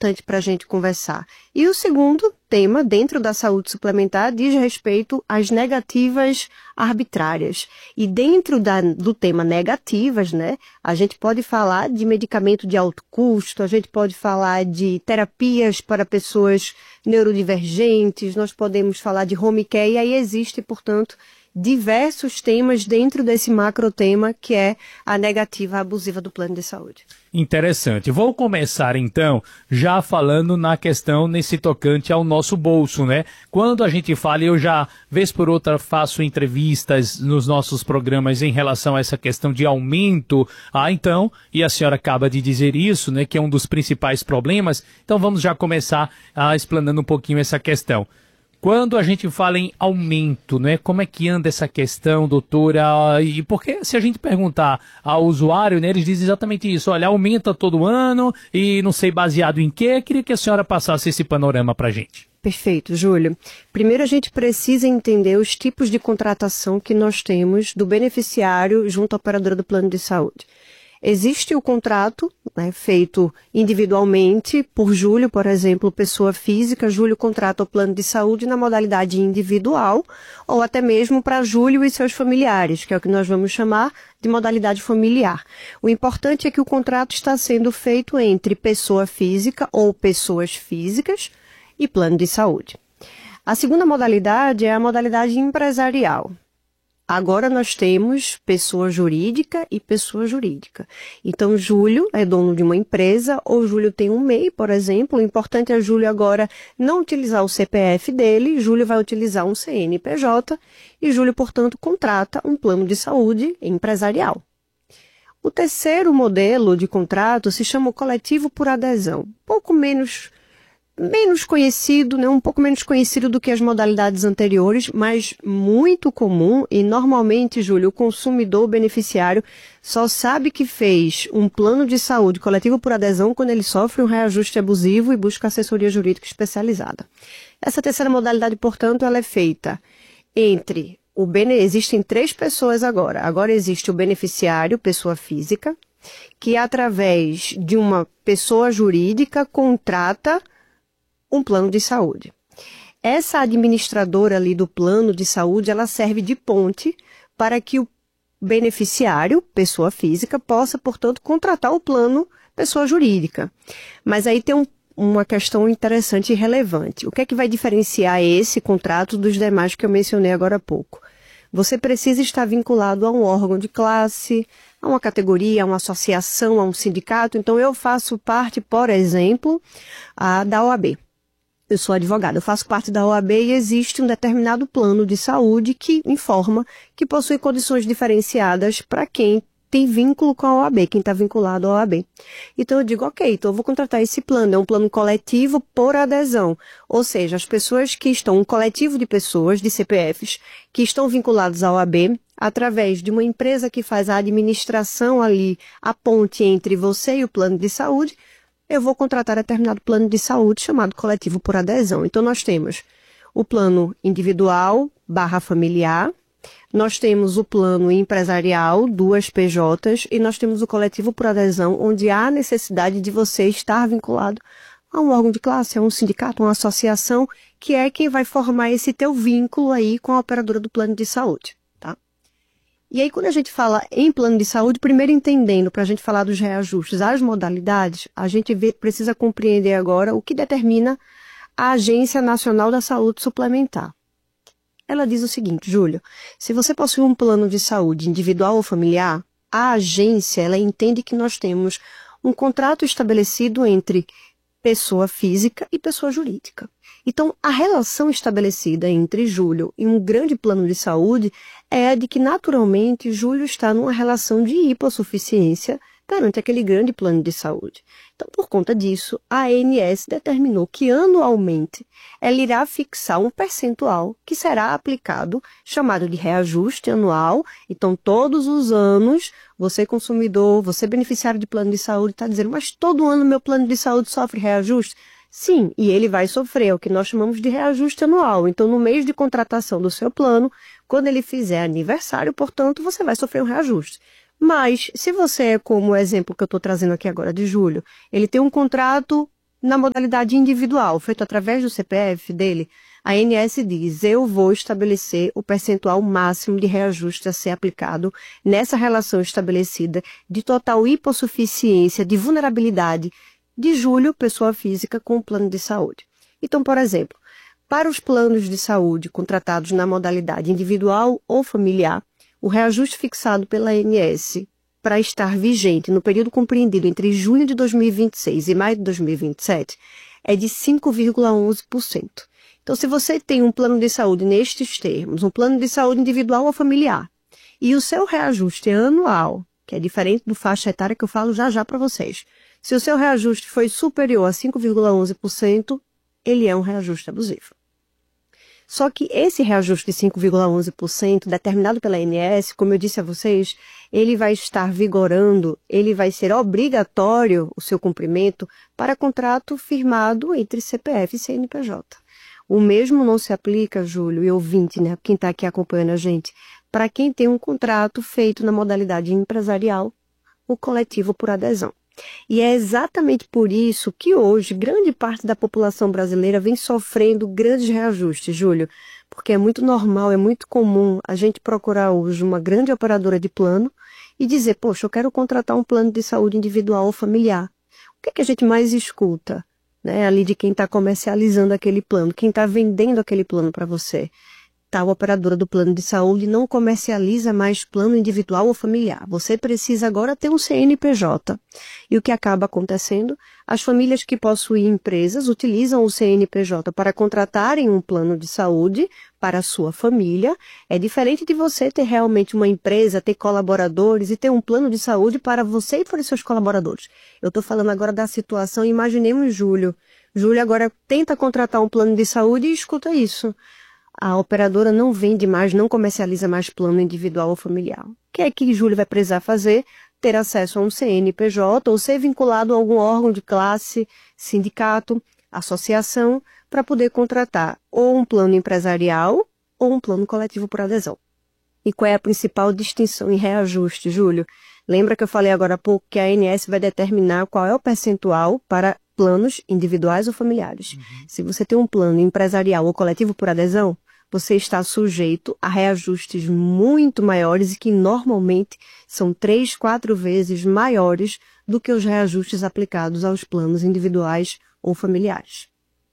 importante para a gente conversar. E o segundo tema, dentro da saúde suplementar, diz respeito às negativas arbitrárias. E dentro do tema negativas, né, a gente pode falar de medicamento de alto custo, a gente pode falar de terapias para pessoas neurodivergentes, nós podemos falar de home care, e aí existe, portanto, diversos temas dentro desse macro tema que é a negativa abusiva do plano de saúde. Interessante. Vou começar então já falando na questão nesse tocante ao nosso bolso, né? Quando a gente fala, eu já vez por outra faço entrevistas nos nossos programas em relação a essa questão de aumento, então, e a senhora acaba de dizer isso, né, que é um dos principais problemas, então vamos já começar explanando um pouquinho essa questão. Quando a gente fala em aumento, né, como é que anda essa questão, doutora? E porque se a gente perguntar ao usuário, né, eles dizem exatamente isso. Olha, aumenta todo ano e não sei baseado em quê. Queria que a senhora passasse esse panorama para a gente. Perfeito, Júlio. Primeiro a gente precisa entender os tipos de contratação que nós temos do beneficiário junto à operadora do plano de saúde. Existe o contrato, né, feito individualmente por Júlio, por exemplo, pessoa física. Júlio contrata o plano de saúde na modalidade individual ou até mesmo para Júlio e seus familiares, que é o que nós vamos chamar de modalidade familiar. O importante é que o contrato está sendo feito entre pessoa física ou pessoas físicas e plano de saúde. A segunda modalidade é a modalidade empresarial. Agora nós temos pessoa jurídica e pessoa jurídica. Então, Júlio é dono de uma empresa, ou Júlio tem um MEI, por exemplo. O importante é Júlio agora não utilizar o CPF dele, Júlio vai utilizar um CNPJ e Júlio, portanto, contrata um plano de saúde empresarial. O terceiro modelo de contrato se chama o coletivo por adesão. Pouco menos conhecido, né, um pouco menos conhecido do que as modalidades anteriores, mas muito comum e normalmente, Júlio, o consumidor beneficiário só sabe que fez um plano de saúde coletivo por adesão quando ele sofre um reajuste abusivo e busca assessoria jurídica especializada. Essa terceira modalidade, portanto, ela é feita entre existem 3 pessoas agora. Agora existe o beneficiário, pessoa física, que através de uma pessoa jurídica contrata um plano de saúde. Essa administradora ali do plano de saúde, ela serve de ponte para que o beneficiário, pessoa física, possa, portanto, contratar o plano pessoa jurídica. Mas aí tem uma questão interessante e relevante. O que é que vai diferenciar esse contrato dos demais que eu mencionei agora há pouco? Você precisa estar vinculado a um órgão de classe, a uma categoria, a uma associação, a um sindicato. Então, eu faço parte, por exemplo, da OAB. Eu sou advogada, eu faço parte da OAB e existe um determinado plano de saúde que informa que possui condições diferenciadas para quem tem vínculo com a OAB, quem está vinculado à OAB. Então eu digo, ok, então eu vou contratar esse plano, é um plano coletivo por adesão. Ou seja, as pessoas que estão, um coletivo de pessoas, de CPFs, que estão vinculados à OAB, através de uma empresa que faz a administração ali, a ponte entre você e o plano de saúde, eu vou contratar determinado plano de saúde chamado coletivo por adesão. Então, nós temos o plano individual / familiar, nós temos o plano empresarial, 2 PJs, e nós temos o coletivo por adesão, onde há necessidade de você estar vinculado a um órgão de classe, a um sindicato, uma associação, que é quem vai formar esse teu vínculo aí com a operadora do plano de saúde. E aí, quando a gente fala em plano de saúde, primeiro entendendo, para a gente falar dos reajustes, as modalidades, a gente precisa compreender agora o que determina a Agência Nacional da Saúde Suplementar. Ela diz o seguinte, Júlio, se você possui um plano de saúde individual ou familiar, a agência, ela entende que nós temos um contrato estabelecido entre pessoa física e pessoa jurídica. Então, a relação estabelecida entre Júlio e um grande plano de saúde é a de que, naturalmente, Júlio está numa relação de hipossuficiência perante aquele grande plano de saúde. Então, por conta disso, a ANS determinou que, anualmente, ela irá fixar um percentual que será aplicado, chamado de reajuste anual. Então, todos os anos, você consumidor, você beneficiário de plano de saúde, está dizendo, mas todo ano meu plano de saúde sofre reajuste? Sim, e ele vai sofrer, é o que nós chamamos de reajuste anual. Então, no mês de contratação do seu plano, quando ele fizer aniversário, portanto, você vai sofrer um reajuste. Mas, se você é como o exemplo que eu estou trazendo aqui agora de Júlio, ele tem um contrato na modalidade individual, feito através do CPF dele, a ANS diz, eu vou estabelecer o percentual máximo de reajuste a ser aplicado nessa relação estabelecida de total hipossuficiência, de vulnerabilidade de Júlio, pessoa física, com o plano de saúde. Então, por exemplo, para os planos de saúde contratados na modalidade individual ou familiar, o reajuste fixado pela ANS para estar vigente no período compreendido entre junho de 2026 e maio de 2027 é de 5,11%. Então, se você tem um plano de saúde nestes termos, um plano de saúde individual ou familiar, e o seu reajuste é anual, que é diferente do faixa etária que eu falo já para vocês, se o seu reajuste foi superior a 5,11%, ele é um reajuste abusivo. Só que esse reajuste de 5,11%, determinado pela ANS, como eu disse a vocês, ele vai estar vigorando, ele vai ser obrigatório o seu cumprimento para contrato firmado entre CPF e CNPJ. O mesmo não se aplica, Júlio e ouvinte, né, quem está aqui acompanhando a gente, para quem tem um contrato feito na modalidade empresarial, o coletivo por adesão. E é exatamente por isso que hoje grande parte da população brasileira vem sofrendo grandes reajustes, Júlio, porque é muito normal, é muito comum a gente procurar hoje uma grande operadora de plano e dizer, poxa, eu quero contratar um plano de saúde individual ou familiar. O que é que a gente mais escuta, né, ali de quem está comercializando aquele plano, quem está vendendo aquele plano para você? Tal operadora do plano de saúde não comercializa mais plano individual ou familiar. Você precisa agora ter um CNPJ. E o que acaba acontecendo? As famílias que possuem empresas utilizam o CNPJ para contratarem um plano de saúde para a sua família. É diferente de você ter realmente uma empresa, ter colaboradores e ter um plano de saúde para você e para os seus colaboradores. Eu estou falando agora da situação, imaginemos Júlio. Júlio agora tenta contratar um plano de saúde e escuta isso. A operadora não vende mais, não comercializa mais plano individual ou familiar. O que é que Júlio vai precisar fazer? Ter acesso a um CNPJ ou ser vinculado a algum órgão de classe, sindicato, associação, para poder contratar ou um plano empresarial ou um plano coletivo por adesão. E qual é a principal distinção em reajuste, Júlio? Lembra que eu falei agora há pouco que a ANS vai determinar qual é o percentual para planos individuais ou familiares. Se você tem um plano empresarial ou coletivo por adesão, você está sujeito a reajustes muito maiores e que normalmente são 3, 4 vezes maiores do que os reajustes aplicados aos planos individuais ou familiares.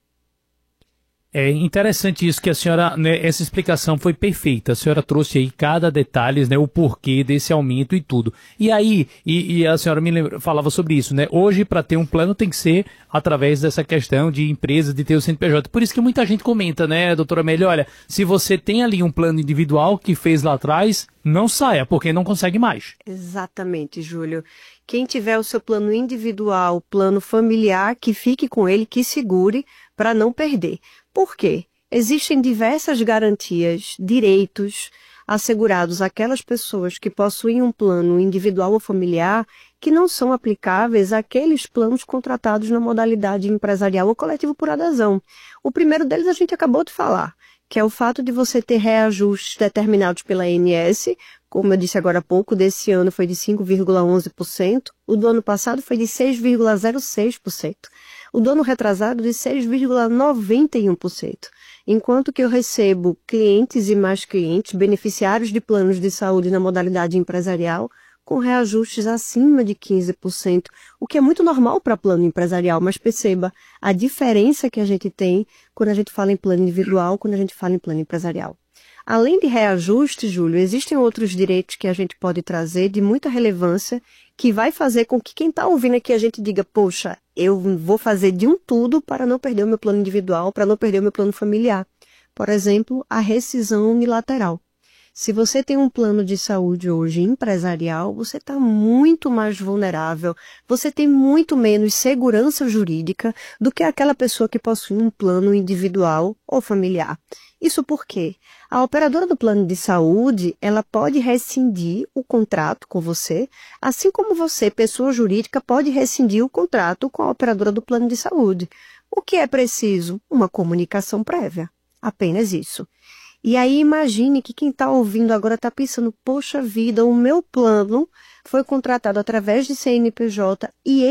É interessante isso que a senhora, né, essa explicação foi perfeita. A senhora trouxe aí cada detalhe, né, o porquê desse aumento e tudo. E aí, e a senhora falava sobre isso, né? Hoje, para ter um plano, tem que ser através dessa questão de empresa, de ter o CNPJ. Por isso que muita gente comenta, né, doutora Amélia, olha, se você tem ali um plano individual que fez lá atrás, não saia, porque não consegue mais. Exatamente, Júlio. Quem tiver o seu plano individual, plano familiar, que fique com ele, que segure para não perder. Por quê? Existem diversas garantias, direitos assegurados àquelas pessoas que possuem um plano individual ou familiar que não são aplicáveis àqueles planos contratados na modalidade empresarial ou coletivo por adesão. O primeiro deles a gente acabou de falar, que é o fato de você ter reajustes determinados pela ANS, como eu disse agora há pouco, desse ano foi de 5,11%, o do ano passado foi de 6,06%. O do ano retrasado de 6,91%, enquanto que eu recebo clientes e mais clientes, beneficiários de planos de saúde na modalidade empresarial, com reajustes acima de 15%, o que é muito normal para plano empresarial, mas perceba a diferença que a gente tem quando a gente fala em plano individual, quando a gente fala em plano empresarial. Além de reajuste, Júlio, existem outros direitos que a gente pode trazer de muita relevância que vai fazer com que quem está ouvindo aqui a gente diga, poxa, eu vou fazer de um tudo para não perder o meu plano individual, para não perder o meu plano familiar. Por exemplo, a rescisão unilateral. Se você tem um plano de saúde hoje empresarial, você está muito mais vulnerável, você tem muito menos segurança jurídica do que aquela pessoa que possui um plano individual ou familiar. Isso por quê? A operadora do plano de saúde, ela pode rescindir o contrato com você, assim como você, pessoa jurídica, pode rescindir o contrato com a operadora do plano de saúde. O que é preciso? Uma comunicação prévia. Apenas isso. E aí imagine que quem está ouvindo agora está pensando, poxa vida, o meu plano foi contratado através de CNPJ e eles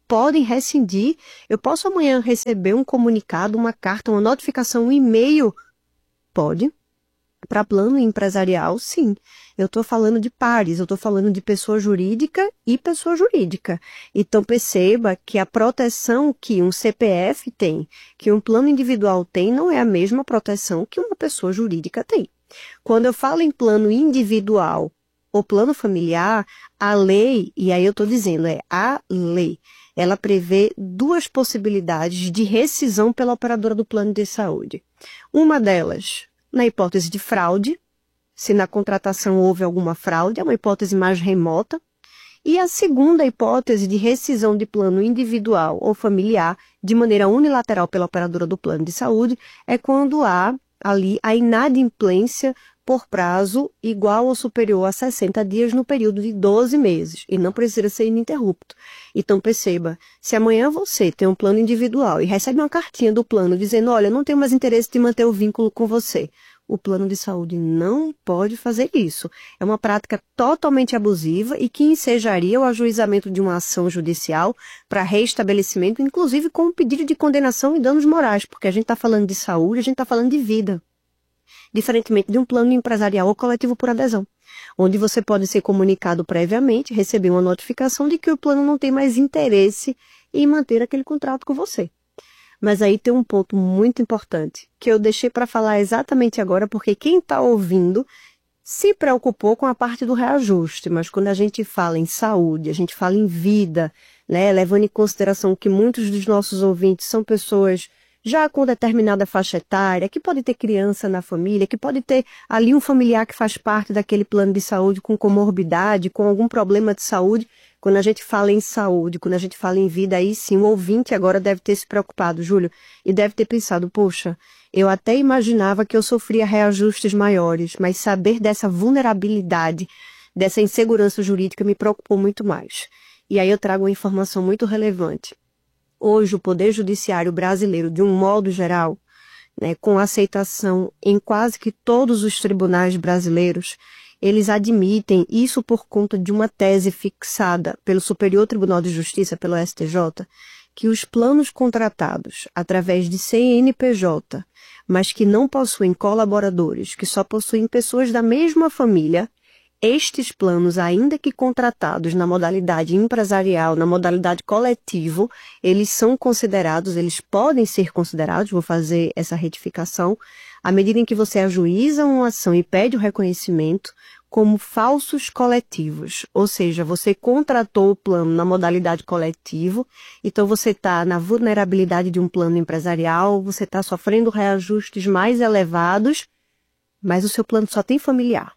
podem rescindir. Eu posso amanhã receber um comunicado, uma carta, uma notificação, um e-mail? Pode. Para plano empresarial, sim. Eu estou falando de pares, eu estou falando de pessoa jurídica e pessoa jurídica. Então, perceba que a proteção que um CPF tem, que um plano individual tem, não é a mesma proteção que uma pessoa jurídica tem. Quando eu falo em plano individual ou plano familiar, a lei, e aí eu estou dizendo, é a lei, ela prevê duas possibilidades de rescisão pela operadora do plano de saúde. Uma delas, na hipótese de fraude, se na contratação houve alguma fraude, é uma hipótese mais remota. E a segunda hipótese de rescisão de plano individual ou familiar, de maneira unilateral pela operadora do plano de saúde, é quando há ali a inadimplência por prazo igual ou superior a 60 dias no período de 12 meses, e não precisa ser ininterrupto. Então perceba, se amanhã você tem um plano individual e recebe uma cartinha do plano dizendo, olha, não tenho mais interesse de manter o vínculo com você, o plano de saúde não pode fazer isso. É uma prática totalmente abusiva e que ensejaria o ajuizamento de uma ação judicial para reestabelecimento, inclusive com um pedido de condenação e danos morais, porque a gente está falando de saúde, a gente está falando de vida. Diferentemente de um plano empresarial ou coletivo por adesão, onde você pode ser comunicado previamente, receber uma notificação de que o plano não tem mais interesse em manter aquele contrato com você. Mas aí tem um ponto muito importante, que eu deixei para falar exatamente agora, porque quem está ouvindo se preocupou com a parte do reajuste, mas quando a gente fala em saúde, a gente fala em vida, né, levando em consideração que muitos dos nossos ouvintes são pessoas já com determinada faixa etária, que pode ter criança na família, que pode ter ali um familiar que faz parte daquele plano de saúde com comorbidade, com algum problema de saúde. Quando a gente fala em saúde, quando a gente fala em vida, aí sim, o ouvinte agora deve ter se preocupado, Júlio, e deve ter pensado, poxa, eu até imaginava que eu sofria reajustes maiores, mas saber dessa vulnerabilidade, dessa insegurança jurídica me preocupou muito mais. E aí eu trago uma informação muito relevante. Hoje, o Poder Judiciário brasileiro, de um modo geral, né, com aceitação em quase que todos os tribunais brasileiros, eles admitem, isso por conta de uma tese fixada pelo Superior Tribunal de Justiça, pelo STJ, que os planos contratados através de CNPJ, mas que não possuem colaboradores, que só possuem pessoas da mesma família, estes planos, ainda que contratados na modalidade empresarial, na modalidade coletivo, eles são considerados, eles podem ser considerados, vou fazer essa retificação, à medida em que você ajuiza uma ação e pede o reconhecimento, como falsos coletivos. Ou seja, você contratou o plano na modalidade coletivo, então você está na vulnerabilidade de um plano empresarial, você está sofrendo reajustes mais elevados, mas o seu plano só tem familiar.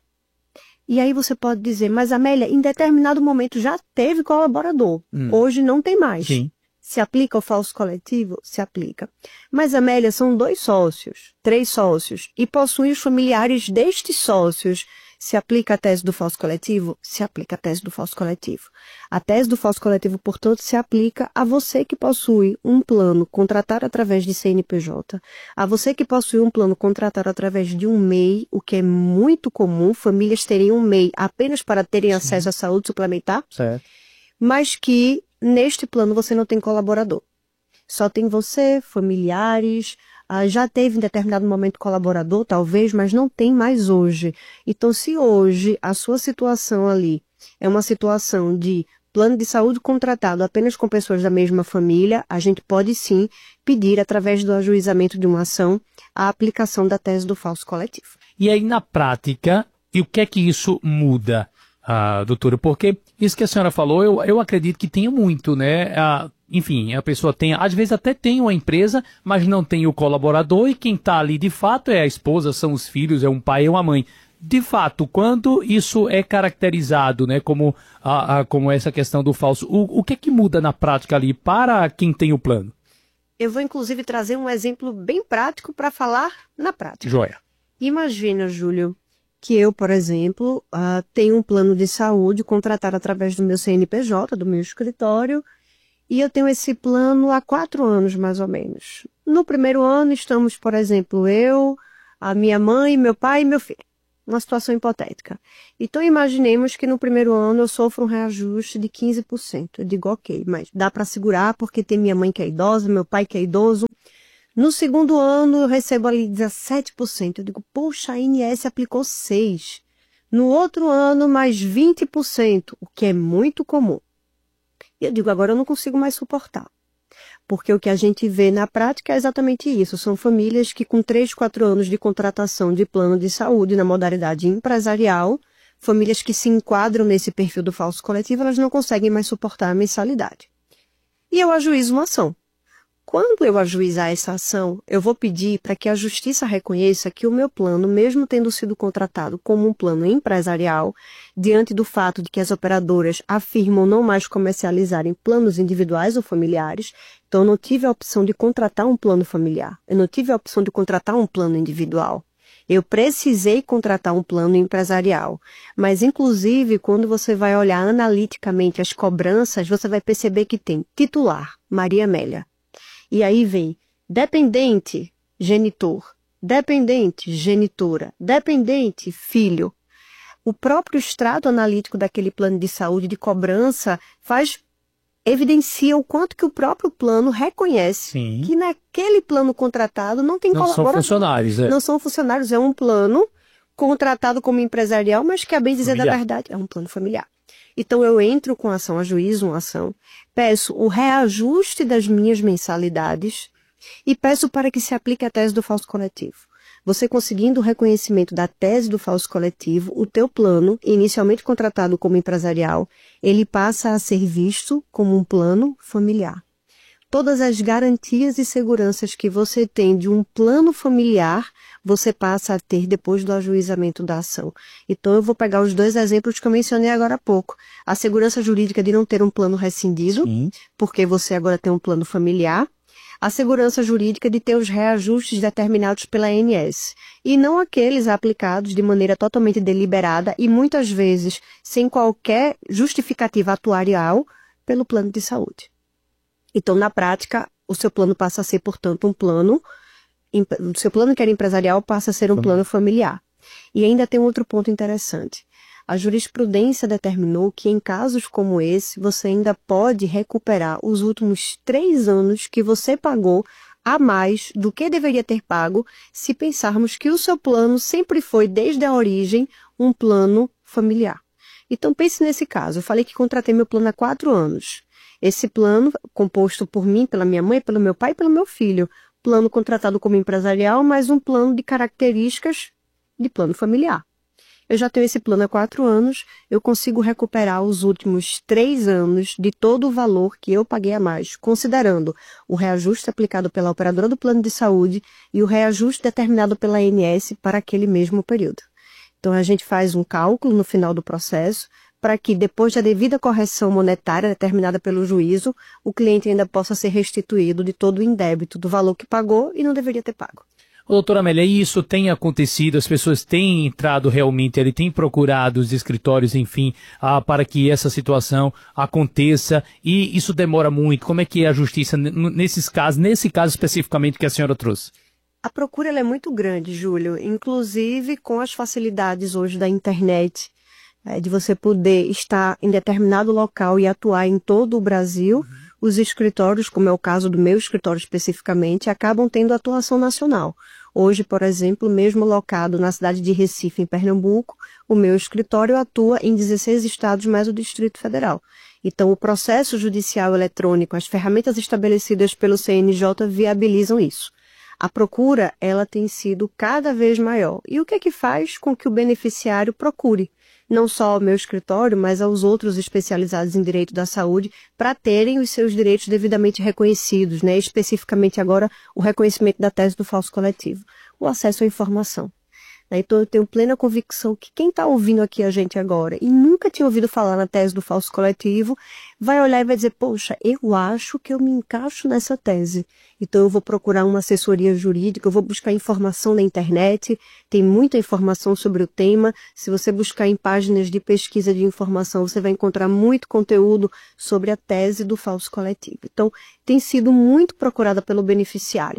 E aí você pode dizer, mas Amélia, em determinado momento já teve colaborador, hoje não tem mais. Sim. Se aplica ao falso coletivo? Se aplica. Mas Amélia, são 2 sócios, 3 sócios, e possuem os familiares destes sócios. Se aplica a tese do falso coletivo? Se aplica a tese do falso coletivo. A tese do falso coletivo, portanto, se aplica a você que possui um plano contratado através de CNPJ, a você que possui um plano contratado através de um MEI, o que é muito comum, famílias terem um MEI apenas para terem acesso à saúde suplementar, Certo. mas que neste plano você não tem colaborador. Só tem você, familiares, já teve em determinado momento colaborador, talvez, mas não tem mais hoje. Então, se hoje a sua situação ali é uma situação de plano de saúde contratado apenas com pessoas da mesma família, a gente pode sim pedir, através do ajuizamento de uma ação, a aplicação da tese do falso coletivo. E aí, na prática, e o que é que isso muda, doutora? Porque isso que a senhora falou, eu acredito que tenha muito, né? Enfim, a pessoa tem, às vezes até tem uma empresa, mas não tem o colaborador, e quem está ali de fato é a esposa, são os filhos, é um pai e uma mãe. De fato, quando isso é caracterizado, né, como essa questão do falso, o que é que muda na prática ali para quem tem o plano? Eu vou, inclusive, trazer um exemplo bem prático para falar na prática. Joia. Imagina, Júlio, que eu, por exemplo, tenho um plano de saúde contratado através do meu CNPJ, do meu escritório, e eu tenho esse plano há 4 anos, mais ou menos. No primeiro ano estamos, por exemplo, eu, a minha mãe, meu pai e meu filho. uma situação hipotética. Então, imaginemos que no primeiro ano eu sofro um reajuste de 15%. Eu digo, ok, mas dá para segurar porque tem minha mãe que é idosa, meu pai que é idoso. No segundo ano eu recebo ali 17%. Eu digo, poxa, a INSS aplicou 6%. No outro ano, mais 20%, o que é muito comum. E eu digo, agora eu não consigo mais suportar. Porque o que a gente vê na prática é exatamente isso. São famílias que com 3, 4 anos de contratação de plano de saúde na modalidade empresarial, famílias que se enquadram nesse perfil do falso coletivo, elas não conseguem mais suportar a mensalidade. E eu ajuizo uma ação. Quando eu ajuizar essa ação, eu vou pedir para que a Justiça reconheça que o meu plano, mesmo tendo sido contratado como um plano empresarial, diante do fato de que as operadoras afirmam não mais comercializarem planos individuais ou familiares, então eu não tive a opção de contratar um plano familiar, eu não tive a opção de contratar um plano individual. Eu precisei contratar um plano empresarial, mas inclusive quando você vai olhar analiticamente as cobranças, você vai perceber que tem titular, Maria Amélia. E aí vem dependente, genitor, dependente, genitora, dependente, filho. O próprio extrato analítico daquele plano de saúde de cobrança evidencia o quanto que o próprio plano reconhece que naquele plano contratado não tem colaborador. Não são funcionários. Não são funcionários, é um plano contratado como empresarial, mas que a bem dizer da verdade é um plano familiar. Então, eu entro com ação, ajuizo uma ação, peço o reajuste das minhas mensalidades e peço para que se aplique a tese do falso coletivo. Você conseguindo o reconhecimento da tese do falso coletivo, o teu plano, inicialmente contratado como empresarial, ele passa a ser visto como um plano familiar. Todas as garantias e seguranças que você tem de um plano familiar, você passa a ter depois do ajuizamento da ação. Então, eu vou pegar os 2 exemplos que eu mencionei agora há pouco. A segurança jurídica de não ter um plano rescindido, porque você agora tem um plano familiar. A segurança jurídica de ter os reajustes determinados pela ANS. E não aqueles aplicados de maneira totalmente deliberada e muitas vezes sem qualquer justificativa atuarial pelo plano de saúde. Então, na prática, o seu plano passa a ser, portanto, o seu plano que era empresarial passa a ser um plano familiar. E ainda tem um outro ponto interessante. A jurisprudência determinou que em casos como esse, você ainda pode recuperar os últimos 3 anos que você pagou a mais do que deveria ter pago se pensarmos que o seu plano sempre foi, desde a origem, um plano familiar. Então, pense nesse caso. Eu falei que contratei meu plano há 4 anos. Esse plano, composto por mim, pela minha mãe, pelo meu pai e pelo meu filho. Plano contratado como empresarial, mas um plano de características de plano familiar. Eu já tenho esse plano há 4 anos, eu consigo recuperar os últimos 3 anos de todo o valor que eu paguei a mais, considerando o reajuste aplicado pela operadora do plano de saúde e o reajuste determinado pela ANS para aquele mesmo período. Então, a gente faz um cálculo no final do processo, para que, depois da devida correção monetária determinada pelo juízo, o cliente ainda possa ser restituído de todo o indébito do valor que pagou e não deveria ter pago. Doutora Amélia, isso tem acontecido, as pessoas têm entrado realmente, ele tem procurado os escritórios, enfim, para que essa situação aconteça e isso demora muito. Como é que é a justiça nesses casos, nesse caso especificamente que a senhora trouxe? A procura ela é muito grande, Júlio, inclusive com as facilidades hoje da internet, de você poder estar em determinado local e atuar em todo o Brasil, os escritórios, como é o caso do meu escritório especificamente, acabam tendo atuação nacional. Hoje, por exemplo, mesmo locado na cidade de Recife, em Pernambuco, o meu escritório atua em 16 estados mais o Distrito Federal. Então, o processo judicial eletrônico, as ferramentas estabelecidas pelo CNJ viabilizam isso. A procura, ela tem sido cada vez maior. E o que é que faz com que o beneficiário procure? Não só ao meu escritório, mas aos outros especializados em direito da saúde, para terem os seus direitos devidamente reconhecidos, né? Especificamente agora o reconhecimento da tese do falso coletivo, o acesso à informação. Então eu tenho plena convicção que quem está ouvindo aqui a gente agora e nunca tinha ouvido falar na tese do falso coletivo, vai olhar e vai dizer, poxa, eu acho que eu me encaixo nessa tese. Então eu vou procurar uma assessoria jurídica, eu vou buscar informação na internet, tem muita informação sobre o tema. Se você buscar em páginas de pesquisa de informação, você vai encontrar muito conteúdo sobre a tese do falso coletivo. Então, tem sido muito procurada pelo beneficiário.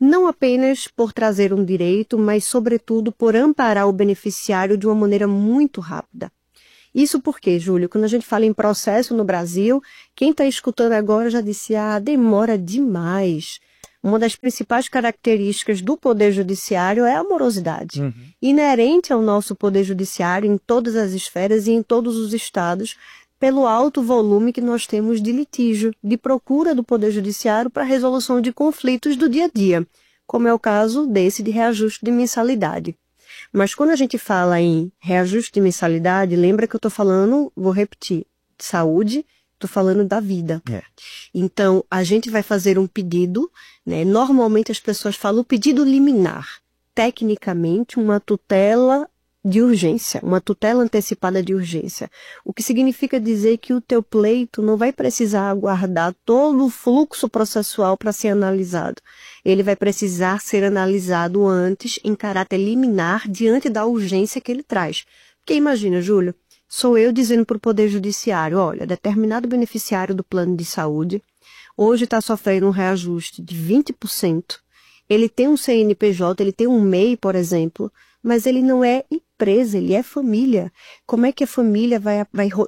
Não apenas por trazer um direito, mas sobretudo por amparar o beneficiário de uma maneira muito rápida. Isso porque, Júlio, quando a gente fala em processo no Brasil, quem está escutando agora já disse, demora demais. Uma das principais características do Poder Judiciário é a morosidade. Inerente ao nosso Poder Judiciário em todas as esferas e em todos os estados, pelo alto volume que nós temos de litígio, de procura do Poder Judiciário para resolução de conflitos do dia a dia, como é o caso desse de reajuste de mensalidade. Mas quando a gente fala em reajuste de mensalidade, lembra que eu estou falando, vou repetir, de saúde, estou falando da vida. Então, a gente vai fazer um pedido, né? Normalmente as pessoas falam o pedido liminar, tecnicamente uma tutela de urgência, uma tutela antecipada de urgência. O que significa dizer que o teu pleito não vai precisar aguardar todo o fluxo processual para ser analisado. Ele vai precisar ser analisado antes em caráter liminar diante da urgência que ele traz. Porque imagina, Júlio, sou eu dizendo para o Poder Judiciário, olha, determinado beneficiário do plano de saúde hoje está sofrendo um reajuste de 20%, ele tem um CNPJ, ele tem um MEI, por exemplo, mas ele não é empresa, ele é família. Como é que a família vai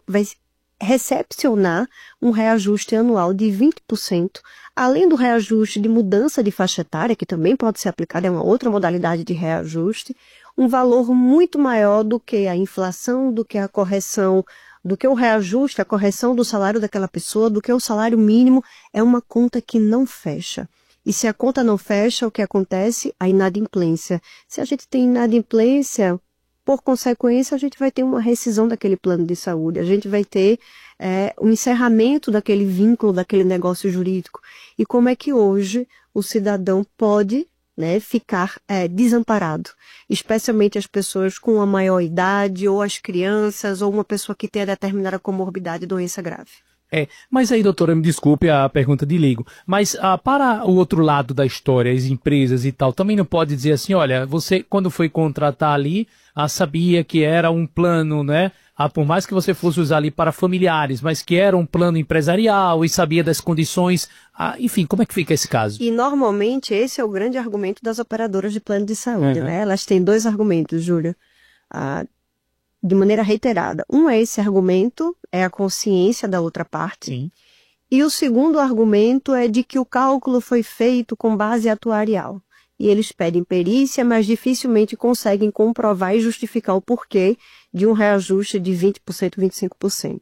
recepcionar um reajuste anual de 20%, além do reajuste de mudança de faixa etária, que também pode ser aplicado, é uma outra modalidade de reajuste, um valor muito maior do que a inflação, do que a correção, do que o reajuste, a correção do salário daquela pessoa, do que o salário mínimo, é uma conta que não fecha. E se a conta não fecha, o que acontece? A inadimplência. Se a gente tem inadimplência, por consequência, a gente vai ter uma rescisão daquele plano de saúde, a gente vai ter um encerramento daquele vínculo, daquele negócio jurídico. E como é que hoje o cidadão pode, né, ficar desamparado? Especialmente as pessoas com a maior idade, ou as crianças, ou uma pessoa que tenha determinada comorbidade, doença grave. Mas aí, doutora, me desculpe a pergunta de leigo, mas para o outro lado da história, as empresas e tal, também não pode dizer assim, olha, você quando foi contratar ali, sabia que era um plano, né? Por mais que você fosse usar ali para familiares, mas que era um plano empresarial e sabia das condições, enfim, como é que fica esse caso? E normalmente esse é o grande argumento das operadoras de plano de saúde, né? Elas têm dois argumentos, Júlia. De maneira reiterada. Um é esse argumento, é a consciência da outra parte. Sim. E o segundo argumento é de que o cálculo foi feito com base atuarial. E eles pedem perícia, mas dificilmente conseguem comprovar e justificar o porquê de um reajuste de 20%, 25%.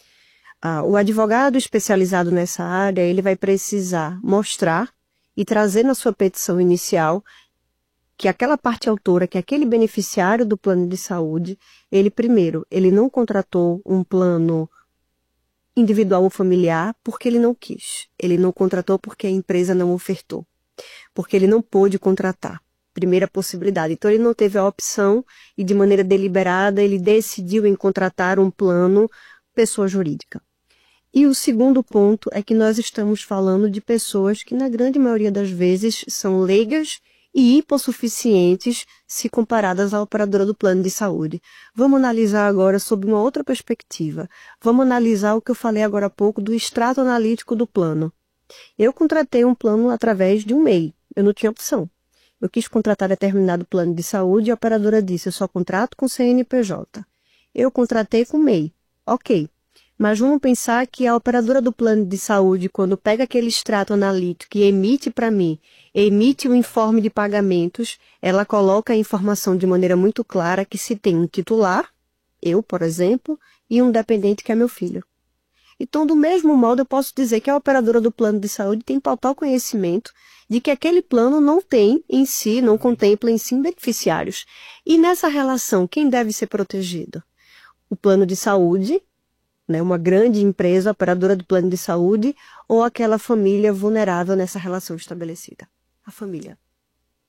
O advogado especializado nessa área, ele vai precisar mostrar e trazer na sua petição inicial que aquela parte autora, que aquele beneficiário do plano de saúde, ele não contratou um plano individual ou familiar porque ele não quis. Ele não contratou porque a empresa não ofertou. Porque ele não pôde contratar. Primeira possibilidade. Então ele não teve a opção e de maneira deliberada ele decidiu em contratar um plano pessoa jurídica. E o segundo ponto é que nós estamos falando de pessoas que na grande maioria das vezes são leigas e hipossuficientes se comparadas à operadora do plano de saúde. Vamos analisar agora sob uma outra perspectiva. Vamos analisar o que eu falei agora há pouco do extrato analítico do plano. Eu contratei um plano através de um MEI. Eu não tinha opção. Eu quis contratar determinado plano de saúde e a operadora disse, eu só contrato com CNPJ. Eu contratei com MEI. Ok. Mas vamos pensar que a operadora do plano de saúde, quando pega aquele extrato analítico e emite para mim, emite um informe de pagamentos, ela coloca a informação de maneira muito clara que se tem um titular, eu, por exemplo, e um dependente que é meu filho. Então, do mesmo modo, eu posso dizer que a operadora do plano de saúde tem total conhecimento de que aquele plano não tem em si, não contempla em si beneficiários. E nessa relação, quem deve ser protegido? O plano de saúde, né, uma grande empresa, operadora do plano de saúde, ou aquela família vulnerável nessa relação estabelecida? A família.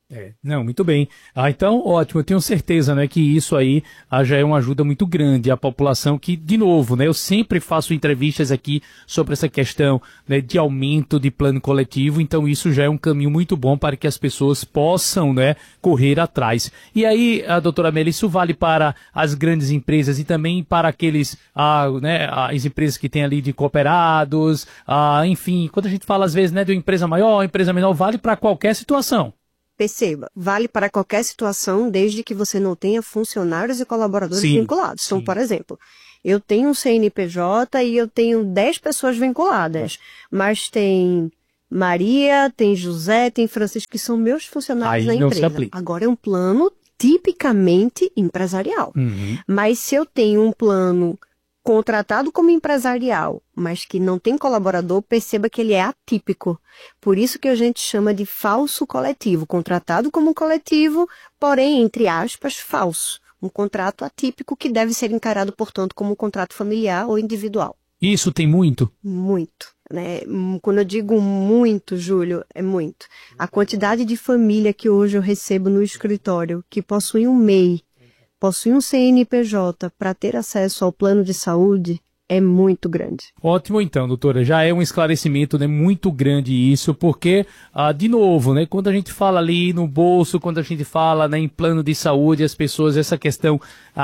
Não, muito bem. Então, ótimo, eu tenho certeza, né, que isso aí já é uma ajuda muito grande à população que, de novo, né, eu sempre faço entrevistas aqui sobre essa questão, né, de aumento de plano coletivo, então isso já é um caminho muito bom para que as pessoas possam, né, correr atrás. E aí, a doutora Amélia, isso vale para as grandes empresas e também para aqueles, né, as empresas que têm ali de cooperados, enfim, quando a gente fala às vezes, né, de uma empresa maior, empresa menor, vale para qualquer situação. Perceba, vale para qualquer situação, desde que você não tenha funcionários e colaboradores vinculados. Então, por exemplo, eu tenho um CNPJ e eu tenho 10 pessoas vinculadas, mas tem Maria, tem José, tem Francisco, que são meus funcionários na empresa. Agora é um plano tipicamente empresarial. Mas se eu tenho um plano contratado como empresarial, mas que não tem colaborador, perceba que ele é atípico. Por isso que a gente chama de falso coletivo, contratado como coletivo, porém, entre aspas, falso. Um contrato atípico que deve ser encarado, portanto, como um contrato familiar ou individual. Isso tem muito? Muito. Né? Quando eu digo muito, Júlio, é muito. A quantidade de família que hoje eu recebo no escritório, que possui um MEI, possui um CNPJ para ter acesso ao plano de saúde, é muito grande. Ótimo, então, doutora. Já é um esclarecimento, né, muito grande isso, porque, de novo, né, quando a gente fala ali no bolso, quando a gente fala, né, em plano de saúde, as pessoas, essa questão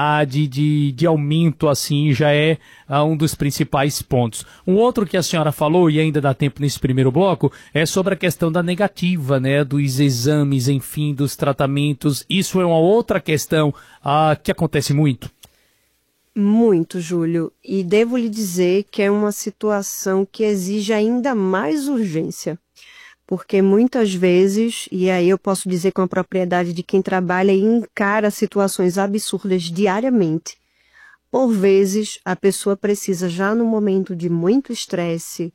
de aumento, assim, já é um dos principais pontos. Um outro que a senhora falou, e ainda dá tempo nesse primeiro bloco, é sobre a questão da negativa, né, dos exames, enfim, dos tratamentos. Isso é uma outra questão que acontece muito. Muito, Júlio, e devo lhe dizer que é uma situação que exige ainda mais urgência, porque muitas vezes, e aí eu posso dizer com a propriedade de quem trabalha e encara situações absurdas diariamente, por vezes a pessoa precisa já no momento de muito estresse,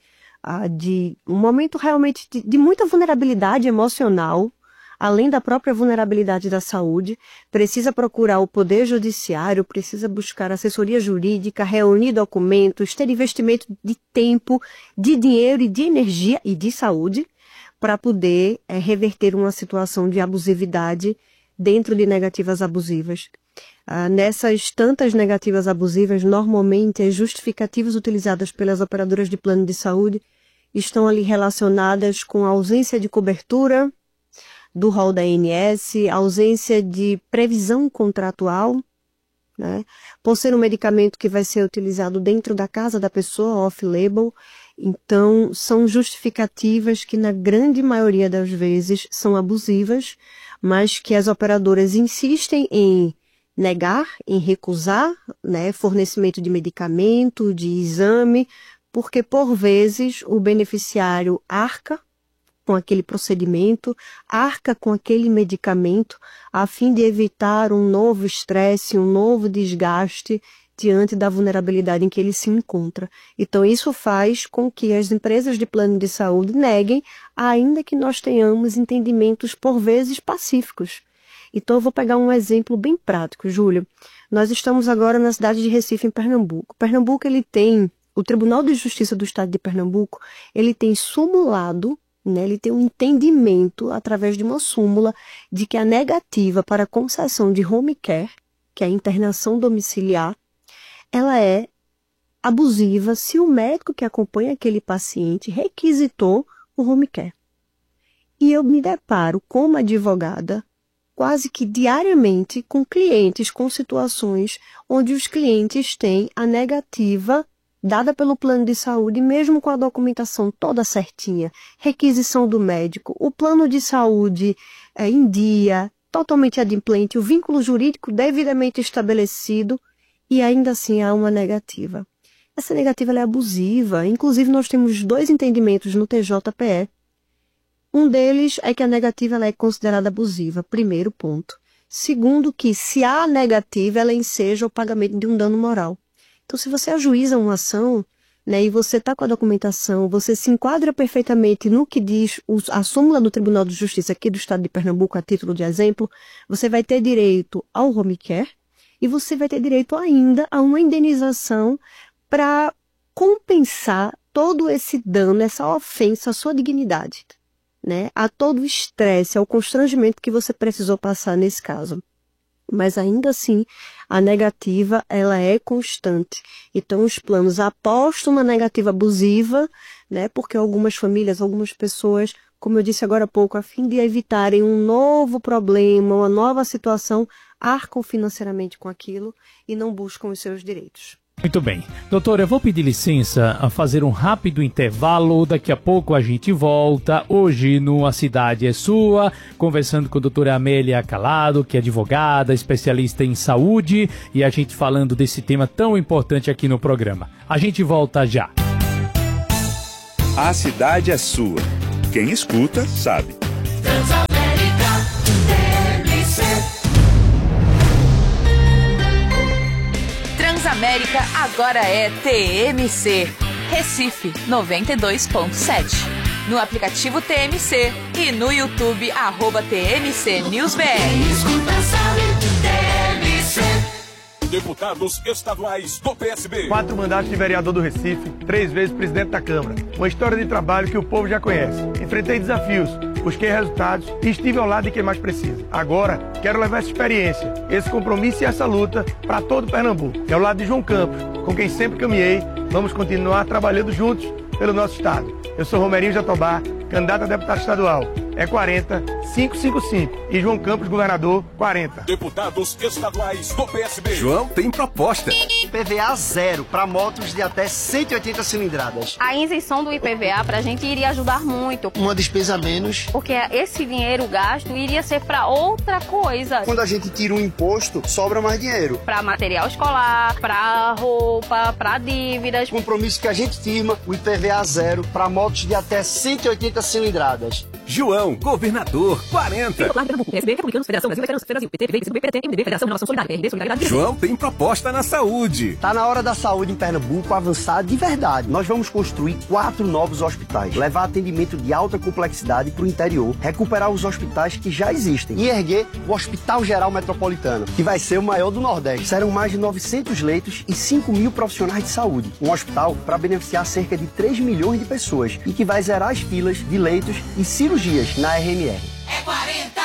de um momento realmente de muita vulnerabilidade emocional, além da própria vulnerabilidade da saúde, precisa procurar o Poder Judiciário, precisa buscar assessoria jurídica, reunir documentos, ter investimento de tempo, de dinheiro e de energia e de saúde para poder reverter uma situação de abusividade dentro de negativas abusivas. Nessas tantas negativas abusivas, normalmente as justificativas utilizadas pelas operadoras de plano de saúde estão ali relacionadas com a ausência de cobertura do rol da ANS, ausência de previsão contratual, né? Por ser um medicamento que vai ser utilizado dentro da casa da pessoa, off-label, então são justificativas que na grande maioria das vezes são abusivas, mas que as operadoras insistem em negar, em recusar, né, fornecimento de medicamento, de exame, porque por vezes o beneficiário arca com aquele procedimento, arca com aquele medicamento, a fim de evitar um novo estresse, um novo desgaste diante da vulnerabilidade em que ele se encontra. Então, isso faz com que as empresas de plano de saúde neguem, ainda que nós tenhamos entendimentos, por vezes, pacíficos. Então, eu vou pegar um exemplo bem prático, Júlio. Nós estamos agora na cidade de Recife, em Pernambuco. Pernambuco, o Tribunal de Justiça do Estado de Pernambuco, ele tem sumulado, né, ele tem um entendimento, através de uma súmula, de que a negativa para a concessão de home care, que é a internação domiciliar, ela é abusiva se o médico que acompanha aquele paciente requisitou o home care. E eu me deparo, como advogada, quase que diariamente com clientes, com situações onde os clientes têm a negativa dada pelo plano de saúde, mesmo com a documentação toda certinha, requisição do médico, o plano de saúde em dia, totalmente adimplente, o vínculo jurídico devidamente estabelecido, e ainda assim há uma negativa. Essa negativa ela é abusiva, inclusive nós temos 2 entendimentos no TJPE. Um deles é que a negativa ela é considerada abusiva, primeiro ponto. Segundo, que se há negativa, ela enseja o pagamento de um dano moral. Então, se você ajuiza uma ação, né, e você está com a documentação, você se enquadra perfeitamente no que diz a súmula do Tribunal de Justiça aqui do Estado de Pernambuco, a título de exemplo, você vai ter direito ao home care e você vai ter direito ainda a uma indenização para compensar todo esse dano, essa ofensa à sua dignidade. né, a todo o estresse, ao constrangimento que você precisou passar nesse caso. Mas ainda assim, a negativa, ela é constante. Então, os planos apostam uma negativa abusiva, né, porque algumas famílias, algumas pessoas, como eu disse agora há pouco, a fim de evitarem um novo problema, uma nova situação, arcam financeiramente com aquilo e não buscam os seus direitos. Muito bem. Doutora, eu vou pedir licença a fazer um rápido intervalo. Daqui a pouco a gente volta. Hoje no A Cidade é Sua, conversando com a doutora Amélia Calado, que é advogada, especialista em saúde, e a gente falando desse tema tão importante aqui no programa. A gente volta já. A Cidade é Sua. Quem escuta, sabe. Transamérica agora é TMC, Recife 92.7. No aplicativo TMC e no YouTube, @TMC NewsBR. Deputados estaduais do PSB. 4 mandatos de vereador do Recife, 3 vezes presidente da Câmara. Uma história de trabalho que o povo já conhece. Enfrentei desafios, busquei resultados e estive ao lado de quem mais precisa. Agora, quero levar essa experiência, esse compromisso e essa luta para todo Pernambuco. E ao lado de João Campos, com quem sempre caminhei, vamos continuar trabalhando juntos pelo nosso estado. Eu sou Romerinho Jatobá, candidato a deputado estadual. É 40-555. E João Campos, governador, 40. Deputados estaduais do PSB. João tem proposta. IPVA zero para motos de até 180 cilindradas. A isenção do IPVA para a gente iria ajudar muito. Uma despesa a menos. Porque esse dinheiro gasto iria ser para outra coisa. Quando a gente tira um imposto, sobra mais dinheiro. Para material escolar, para roupa, para dívidas. Compromisso que a gente firma, o IPVA zero para motos de até 180 cilindradas. João, governador, 40. João tem proposta na saúde. Tá na hora da saúde em Pernambuco avançar de verdade. Nós vamos construir 4 novos hospitais, levar atendimento de alta complexidade para o interior, recuperar os hospitais que já existem e erguer o Hospital Geral Metropolitano, que vai ser o maior do Nordeste. Serão mais de 900 leitos e 5.000 profissionais de saúde. Um hospital para beneficiar cerca de 3 milhões de pessoas e que vai zerar as filas de leitos e cirurgias na RMR. É 40!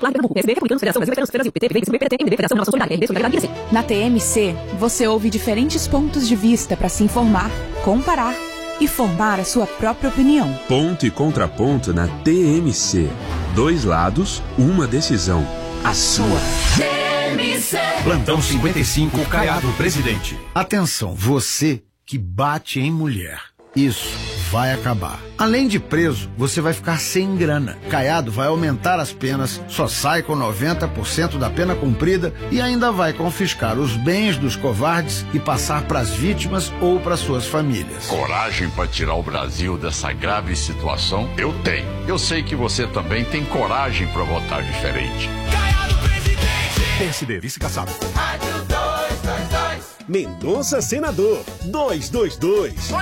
Na TMC, você ouve diferentes pontos de vista para se informar, comparar e formar a sua própria opinião. Ponto e contraponto na TMC. 2 lados, uma decisão. A sua. TMC. Plantão 55, Caiado, presidente. Atenção, você que bate em mulher. Isso vai acabar. Além de preso, você vai ficar sem grana. Caiado vai aumentar as penas, só sai com 90% da pena cumprida e ainda vai confiscar os bens dos covardes e passar para as vítimas ou para suas famílias. Coragem para tirar o Brasil dessa grave situação? Eu tenho. Eu sei que você também tem coragem para votar diferente. Caiado, presidente. PSD, vice-caçado. Rádio 222. Mendonça, senador, 222.